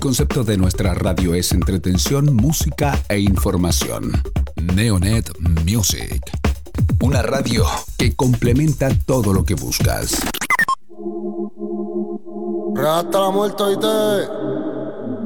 concepto de nuestra radio es entretención, música e información. Neonet Music. Una radio que complementa todo lo que buscas. Hasta la muerte, ¿oíste?